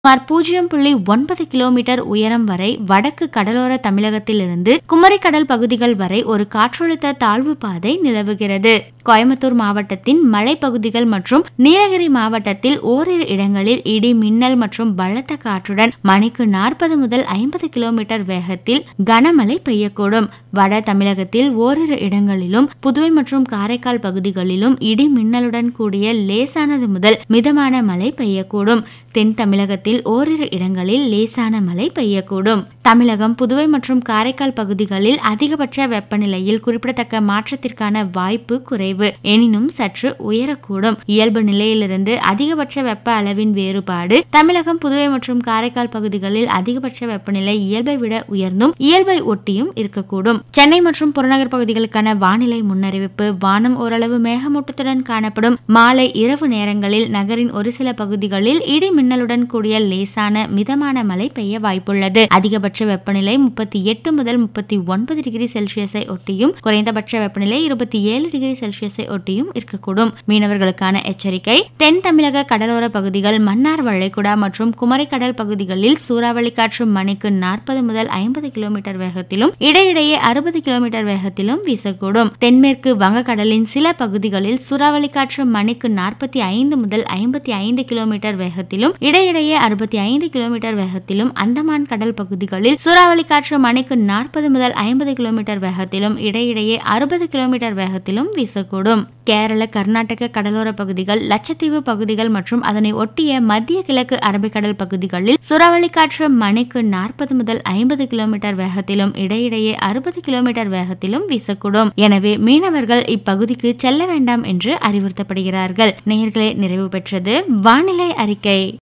சுமார் 0.9 கிலோமீட்டர் உயரம் வரை வடக்கு கடலோர தமிழகத்திலிருந்து குமரிக்கடல் பகுதிகள் வரை ஒரு காற்றழுத்த தாழ்வு பாதை நிலவுகிறது. கோயம்புத்தூர் மாவட்டத்தின் மலைப்பகுதிகள் மற்றும் நீலகிரி மாவட்டத்தில் ஓரிரு இடங்களில் இடி மின்னல் மற்றும் பலத்த காற்றுடன் மணிக்கு 40 முதல் 50 கிலோமீட்டர் வேகத்தில் கனமழை பெய்யக்கூடும். வட தமிழகத்தில் ஓரிரு இடங்களிலும் புதுவை மற்றும் காரைக்கால் பகுதிகளிலும் இடி மின்னலுடன் கூடிய லேசானது முதல் மிதமான மழை பெய்யக்கூடும். தென் தமிழகத்தில் ஓரிரு இடங்களில் லேசான மழை பெய்யக்கூடும். தமிழகம், புதுவை மற்றும் காரைக்கால் பகுதிகளில் அதிகபட்ச வெப்பநிலையில் குறிப்பிடத்தக்க மாற்றத்திற்கான வாய்ப்பு குறைவு. எனினும் சற்று உயரக்கூடும். இயல்பு நிலையிலிருந்து அதிகபட்ச வெப்ப அளவின் வேறுபாடு தமிழகம், புதுவை மற்றும் காரைக்கால் பகுதிகளில் அதிகபட்ச வெப்பநிலை இயல்பை விட உயர்ந்தும் இயல்பை ஒட்டியும் இருக்கக்கூடும். சென்னை மற்றும் புறநகர் பகுதிகளுக்கான வானிலை முன்னறிவிப்பு. வானம் ஓரளவு மேகமூட்டத்துடன் காணப்படும். மாலை இரவு நேரங்களில் நகரின் ஒரு சில பகுதிகளில் இடி மின்னலுடன் கூடிய லேசான மிதமான மழை பெய்ய வாய்ப்புள்ளது. அதிகபட்ச வெப்பநிலை 38 முதல் 39 டிகிரி செல்சியஸை ஒட்டியும் குறைந்தபட்ச வெப்பநிலை 27 டிகிரி செல்சியஸை ஒட்டியும் இருக்கக்கூடும். மீனவர்களுக்கான எச்சரிக்கை. தென் தமிழக கடலோர பகுதிகள், மன்னார் வளைகுடா மற்றும் குமரிக்கடல் பகுதிகளில் சூறாவளி காற்று மணிக்கு 40 முதல் 50 கிலோமீட்டர் வேகத்திலும் இடையிடையே 60 கிலோமீட்டர் வேகத்திலும் வீசக்கூடும். தென்மேற்கு வங்கக்கடலின் சில பகுதிகளில் சூறாவளி காற்று மணிக்கு 45 முதல் 55 கிலோமீட்டர் வேகத்திலும் இடையிடையே 65 கிலோமீட்டர் வேகத்திலும், அந்தமான் கடல் பகுதிகளில் சூறாவளி காற்று மணிக்கு 40 முதல் 50 கிலோமீட்டர் வேகத்திலும் இடையிடையே 60 கிலோமீட்டர் வேகத்திலும் வீசக்கூடும். கேரள, கர்நாடக கடலோர பகுதிகள், லட்சத்தீவு பகுதிகள் மற்றும் அதனை ஒட்டிய மத்திய கிழக்கு அரபிக்கடல் பகுதிகளில் சூறாவளி காற்று மணிக்கு 40 முதல் 50 கிலோமீட்டர் வேகத்திலும் இடையிடையே 60 கிலோமீட்டர் வேகத்திலும் வீசக்கூடும். எனவே மீனவர்கள் இப்பகுதிக்கு செல்ல வேண்டாம் என்று அறிவுறுத்தப்படுகிறார்கள். நேயர்களே, நிறைவு பெற்றது வானிலை அறிக்கை.